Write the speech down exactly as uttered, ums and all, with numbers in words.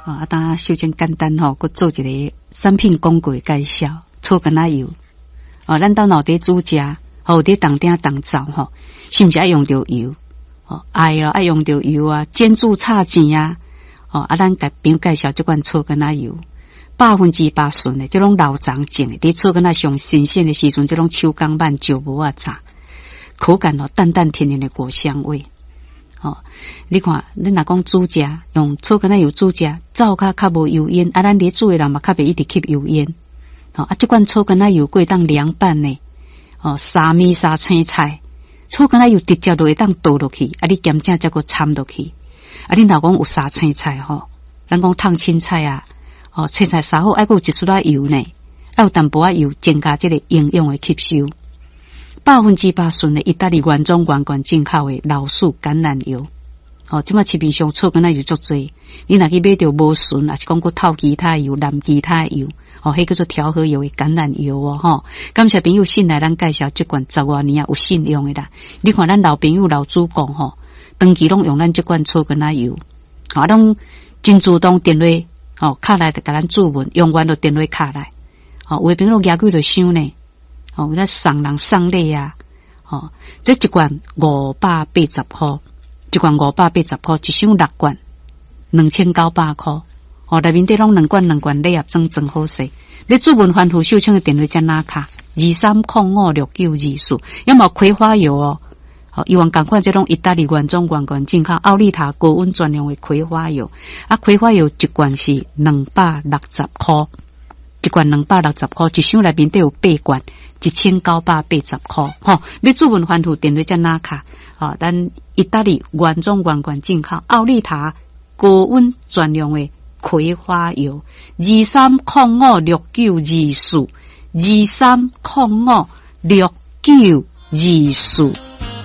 啊，当首先简单吼，佮做一个产品广告介绍，草根仔油。哦，咱到脑袋煮食，吼，伫当顶当灶吼，是毋是爱用着油？哦，爱咯，爱用着油啊，煎煮炒煎啊，哦，啊，咱甲朋友介绍即款草根仔油，百分之百纯的，即种老长种的，伫草根仔上新鲜的时阵，即种手工慢石磨啊炸，口感哦淡淡甜甜的果香味。哦，你看，你若讲煮食用草根仔油煮食，灶较较无油烟，啊，咱咧煮的人嘛较袂一直吸油烟。哦，啊，即款草根仔油过当凉拌呢，哦，沙米沙青菜，草根仔油直接就会当倒落去，啊，你咸正再个掺落去，啊，你若讲有沙青菜吼，咱讲烫青菜啊，哦，青菜沙好，爱有一撮仔油呢，爱有淡薄仔油，增加即个营养的吸收。百分之百纯的意大利原装原罐进口的老树橄榄油，哦，即马市面上草根仔油足多，你若去买到无纯，也是讲过透其他油、蓝其他油，哦，迄叫做调和油的橄榄油哦，吼。感谢朋友信来咱介绍即款十外年啊有信用的啦。你看咱老朋友老主讲吼，长期拢用咱即款草根仔油，啊，拢真主动电话，哦，卡来就甲咱注文，永远都电话卡来，哦，有的朋友牙贵就想呢。哦，有咧送人送礼啊！哦，这一罐五百八十块，一罐五百八十块，一箱六罐，两千九百块。哦，内面底拢两罐两罐礼盒装真好势。要注文欢呼秀清的电话在哪卡？二三零五六九二四，要么葵花油哦。哦，以往赶快这种意大利原装原罐进口奥利塔高温专用的葵花油，啊，葵花油一罐是两百六十块，一罐两百六十块，一箱内面底有八罐。一千九百八十块，吼！要注文欢呼电话在哪卡？哦，咱意大利原装原罐进口奥利塔高温专用的葵花油，二三零五六九二四，二三零五六九二四。